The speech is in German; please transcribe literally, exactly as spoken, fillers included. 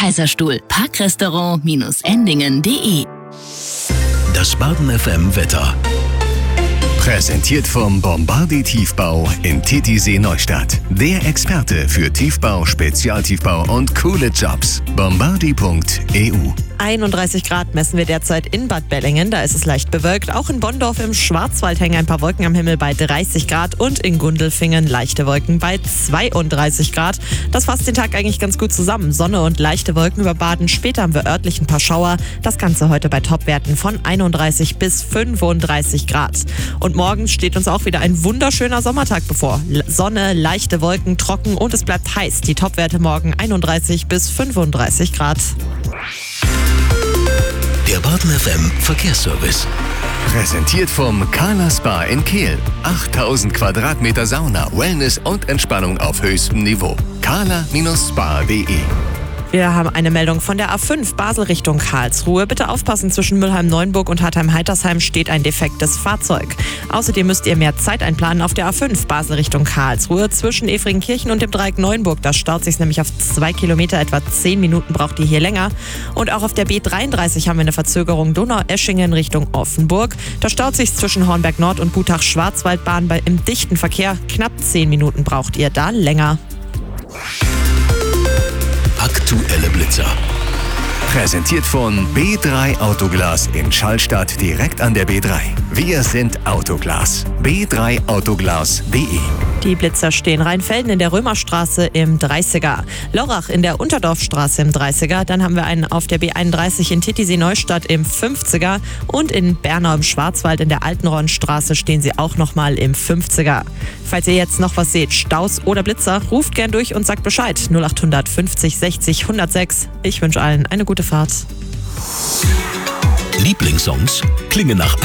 Kaiserstuhl. Parkrestaurant Endingen.de. Das Baden F M Wetter. Präsentiert vom Bombardi Tiefbau in Titisee Neustadt. Der Experte für Tiefbau, Spezialtiefbau und coole Jobs. bombardi punkt e u. einunddreißig Grad messen wir derzeit in Bad Bellingen. Da ist es leicht bewölkt. Auch in Bonndorf im Schwarzwald hängen ein paar Wolken am Himmel bei dreißig Grad und in Gundelfingen leichte Wolken bei zweiunddreißig Grad. Das fasst den Tag eigentlich ganz gut zusammen. Sonne und leichte Wolken über Baden. Später haben wir örtlich ein paar Schauer. Das Ganze heute bei Topwerten von einunddreißig bis fünfunddreißig Grad. Und morgen steht uns auch wieder ein wunderschöner Sommertag bevor. Sonne, leichte Wolken, trocken und es bleibt heiß. Die Topwerte morgen einunddreißig bis fünfunddreißig Grad. Der Baden F M Verkehrsservice. Präsentiert vom Carla Spa in Kehl. achttausend Quadratmeter Sauna, Wellness und Entspannung auf höchstem Niveau. carla Spa punkt de. Wir haben eine Meldung von der A fünf Basel Richtung Karlsruhe. Bitte aufpassen, zwischen Mülheim-Neuenburg und Hartheim-Heitersheim steht ein defektes Fahrzeug. Außerdem müsst ihr mehr Zeit einplanen auf der A fünf Basel Richtung Karlsruhe. Zwischen Efringenkirchen und dem Dreieck Neuenburg, da staut sich nämlich auf zwei Kilometer, etwa zehn Minuten braucht ihr hier länger. Und auch auf der B dreiunddreißig haben wir eine Verzögerung Donau-Eschingen Richtung Offenburg. Da staut sich zwischen Hornberg Nord und Gutach-Schwarzwaldbahn bei im dichten Verkehr. Knapp zehn Minuten braucht ihr da länger. Aktuelle Blitzer. Präsentiert von B drei Autoglas in Schallstadt direkt an der B drei. Wir sind Autoglas. b drei autoglas punkt de. Die Blitzer stehen Rheinfelden in der Römerstraße im dreißiger, Lorach in der Unterdorfstraße im dreißiger, dann haben wir einen auf der B einunddreißig in Titisee Neustadt im fünfziger und in Bernau im Schwarzwald in der Altenronnstraße stehen sie auch nochmal im fünfziger. Falls ihr jetzt noch was seht, Staus oder Blitzer, ruft gern durch und sagt Bescheid. null acht fünfzig sechzig hundertsechs. Ich wünsche allen eine gute Fahrt. Lieblingssongs klingen nach